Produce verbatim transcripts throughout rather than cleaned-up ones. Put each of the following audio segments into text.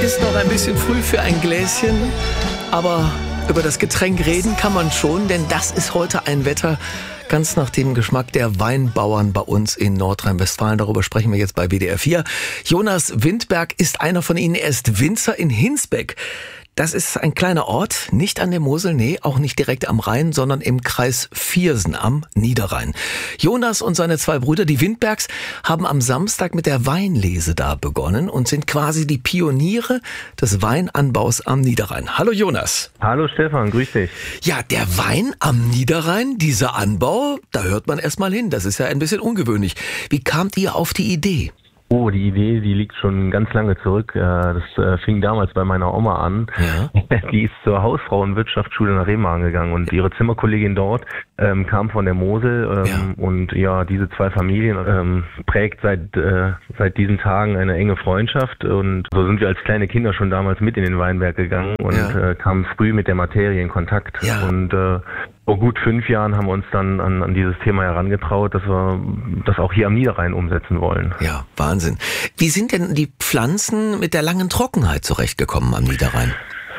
Ist noch ein bisschen früh für ein Gläschen, aber über das Getränk reden kann man schon, denn das ist heute ein Wetter ganz nach dem Geschmack der Weinbauern bei uns in Nordrhein-Westfalen. Darüber sprechen wir jetzt bei W D R vier. Jonas Windberg ist einer von Ihnen. Er ist Winzer in Hinsbeck. Das ist ein kleiner Ort, nicht an der Mosel, nee, auch nicht direkt am Rhein, sondern im Kreis Viersen am Niederrhein. Jonas und seine zwei Brüder, die Windbergs, haben am Samstag mit der Weinlese da begonnen und sind quasi die Pioniere des Weinanbaus am Niederrhein. Hallo Jonas. Hallo Stefan, grüß dich. Ja, der Wein am Niederrhein, dieser Anbau, da hört man erst mal hin. Das ist ja ein bisschen ungewöhnlich. Wie kamt ihr auf die Idee? Oh, die Idee, die liegt schon ganz lange zurück. Das fing damals bei meiner Oma an. Ja. Die ist zur Hausfrau- und Wirtschaftsschule nach Remagen gegangen und ihre Zimmerkollegin dort ähm, kam von der Mosel. Ähm, ja. Und ja, diese zwei Familien ähm, prägt seit äh, seit diesen Tagen eine enge Freundschaft. Und so sind wir als kleine Kinder schon damals mit in den Weinberg gegangen und ja. äh, kamen früh mit der Materie in Kontakt. Ja. Und äh, vor gut fünf Jahren haben wir uns dann an, an dieses Thema herangetraut, dass wir das auch hier am Niederrhein umsetzen wollen. Ja, Wahnsinn. Wie sind denn die Pflanzen mit der langen Trockenheit zurechtgekommen am Niederrhein?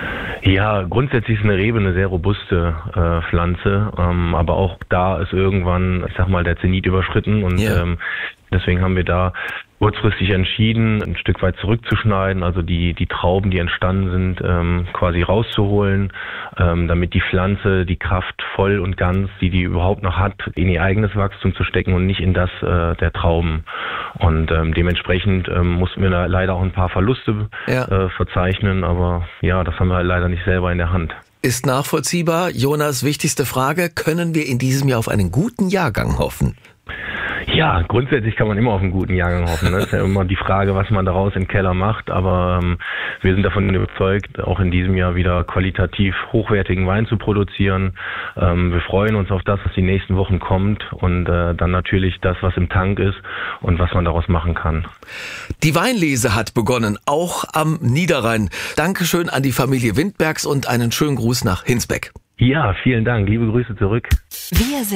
Ja, grundsätzlich ist eine Rebe eine sehr robuste äh, Pflanze, ähm, aber auch da ist irgendwann, ich sag mal, der Zenit überschritten und ja. ähm, deswegen haben wir da kurzfristig entschieden, ein Stück weit zurückzuschneiden, also die die Trauben, die entstanden sind, ähm, quasi rauszuholen, ähm, damit die Pflanze die Kraft voll und ganz, die die überhaupt noch hat, in ihr eigenes Wachstum zu stecken und nicht in das äh, der Trauben. Und ähm, dementsprechend ähm, mussten wir da leider auch ein paar Verluste ja. äh, verzeichnen, aber ja, das haben wir leider nicht selber in der Hand. Ist nachvollziehbar. Jonas, wichtigste Frage, können wir in diesem Jahr auf einen guten Jahrgang hoffen? Ja, grundsätzlich kann man immer auf einen guten Jahrgang hoffen. Ne? Das ist ja immer die Frage, was man daraus im Keller macht. Aber ähm, wir sind davon überzeugt, auch in diesem Jahr wieder qualitativ hochwertigen Wein zu produzieren. Ähm, wir freuen uns auf das, was die nächsten Wochen kommt und äh, dann natürlich das, was im Tank ist und was man daraus machen kann. Die Weinlese hat begonnen, auch am Niederrhein. Dankeschön an die Familie Windbergs und einen schönen Gruß nach Hinsbeck. Ja, vielen Dank. Liebe Grüße zurück. Wir sind